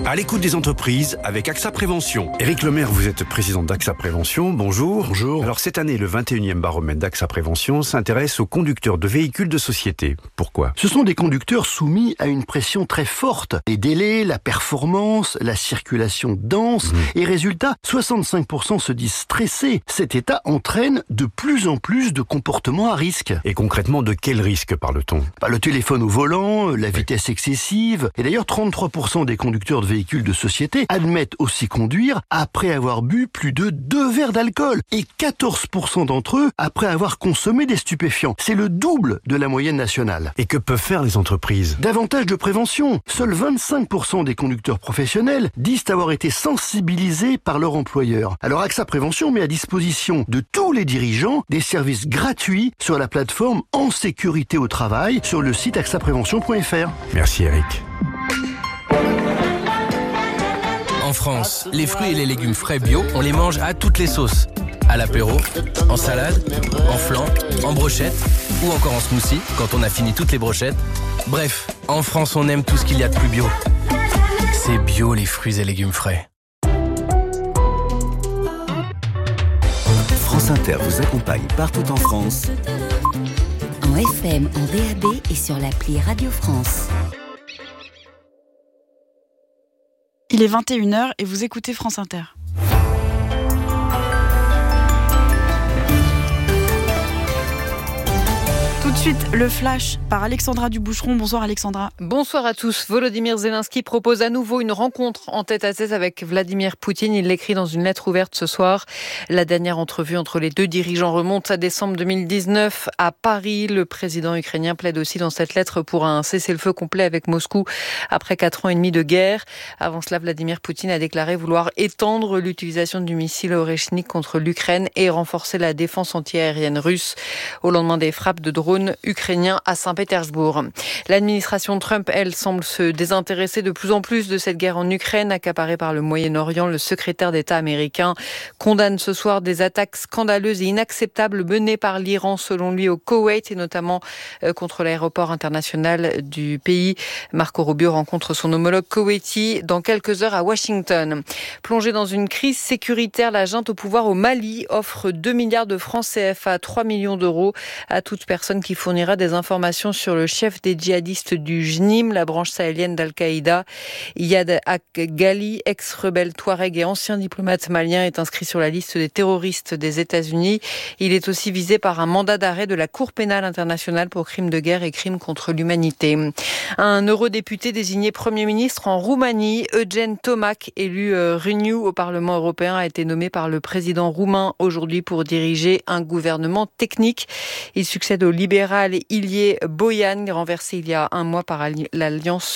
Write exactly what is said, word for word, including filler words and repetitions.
À l'écoute des entreprises avec AXA Prévention. Éric Lemaire, vous êtes président d'AXA Prévention. Bonjour. Bonjour. Alors cette année, le vingt et unième baromètre d'AXA Prévention s'intéresse aux conducteurs de véhicules de société. Pourquoi ? Ce sont des conducteurs soumis à une pression très forte. Les délais, la performance, la circulation dense. Mmh. Et résultat, soixante-cinq pour cent se disent stressés. Cet état entraîne de plus en plus de comportements à risque. Et concrètement, de quel risque parle-t-on ? Bah, le téléphone au volant, la vitesse excessive. Et d'ailleurs, trente-trois pour cent des conducteurs de véhicules de société admettent aussi conduire après avoir bu plus de deux verres d'alcool. Et quatorze pour cent d'entre eux après avoir consommé des stupéfiants. C'est le double de la moyenne nationale. Et que peuvent faire les entreprises ? Davantage de prévention. Seuls vingt-cinq pour cent des conducteurs professionnels disent avoir été sensibilisés par leur employeur. Alors AXA Prévention met à disposition de tous les dirigeants des services gratuits sur la plateforme En sécurité au travail sur le site axa prévention point f r. Merci Eric. En France, les fruits et les légumes frais bio, on les mange à toutes les sauces. À l'apéro, en salade, en flan, en brochette ou encore en smoothie quand on a fini toutes les brochettes. Bref, en France, on aime tout ce qu'il y a de plus bio. C'est bio les fruits et légumes frais. France Inter vous accompagne partout en France. En F M, en D A B et sur l'appli Radio France. Il est vingt et une heures et vous écoutez France Inter. Tout de suite, le flash par Alexandra Duboucheron. Bonsoir Alexandra. Bonsoir à tous. Volodymyr Zelensky propose à nouveau une rencontre en tête-à-tête avec Vladimir Poutine. Il l'écrit dans une lettre ouverte ce soir. La dernière entrevue entre les deux dirigeants remonte à décembre deux mille dix-neuf à Paris. Le président ukrainien plaide aussi dans cette lettre pour un cessez-le-feu complet avec Moscou après quatre ans et demi de guerre. Avant cela, Vladimir Poutine a déclaré vouloir étendre l'utilisation du missile Oreshnik contre l'Ukraine et renforcer la défense antiaérienne russe au lendemain des frappes de drones ukrainien à Saint-Pétersbourg. L'administration Trump, elle, semble se désintéresser de plus en plus de cette guerre en Ukraine, accaparée par le Moyen-Orient. Le secrétaire d'État américain condamne ce soir des attaques scandaleuses et inacceptables menées par l'Iran, selon lui, au Koweït et notamment contre l'aéroport international du pays. Marco Rubio rencontre son homologue koweïti dans quelques heures à Washington. Plongée dans une crise sécuritaire, la junte au pouvoir au Mali offre deux milliards de francs C F A, trois millions d'euros à toute personne qui fournira des informations sur le chef des djihadistes du J N I M, la branche sahélienne d'Al-Qaïda. Iyad Ghali, ex-rebelle Touareg et ancien diplomate malien, est inscrit sur la liste des terroristes des États-Unis. Il est aussi visé par un mandat d'arrêt de la Cour pénale internationale pour crimes de guerre et crimes contre l'humanité. Un eurodéputé désigné Premier ministre en Roumanie, Eugen Tomac, élu Renew au Parlement européen, a été nommé par le président roumain aujourd'hui pour diriger un gouvernement technique. Il succède au libéral Ilie Boian, renversé il y a un mois par l'Alliance